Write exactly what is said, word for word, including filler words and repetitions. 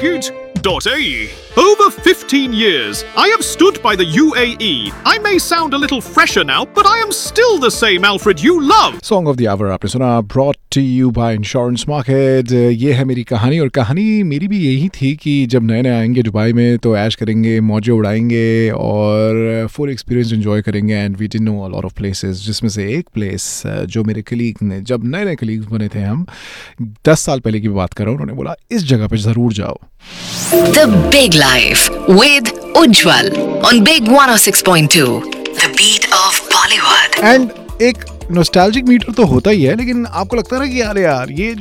Market dot A E. Over fifteen years, I have stood by the U A E. I may sound a little fresher now, but I am still the same Alfred you love. Song of the our आपने सुना, brought to you by insurance market. ये है मेरी कहानी, और कहानी मेरी भी यही थी कि जब नए नए आएंगे दुबई में तो ऐश करेंगे, मौजें उड़ाएंगे और फुल एक्सपीरियंस एंजॉय करेंगे। And we didn't know a lot of places, जिसमें से एक प्लेस जो मेरे कलीग ने, जब नए नए कलीग बने थे हम, दस साल पहले की बात कर रहा हूँ, उन्होंने बोला इस जगह पर ज़रूर जाओ। The Big Life with Ujjwal on Big one oh six point two. The beat of Bollywood. And एक नॉस्टैल्जिक मीटर तो होता ही है, लेकिन आपको लगता है ना कि यार यार ये